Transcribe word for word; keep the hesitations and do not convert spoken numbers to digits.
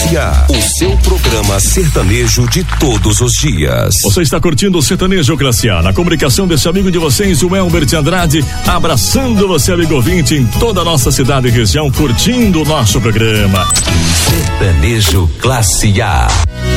Classe A, o seu programa sertanejo de todos os dias. Você está curtindo o Sertanejo Classe A, na comunicação desse amigo de vocês, o Elbert Andrade, abraçando você, amigo ouvinte, em toda a nossa cidade e região, curtindo o nosso programa. Sertanejo Classe A.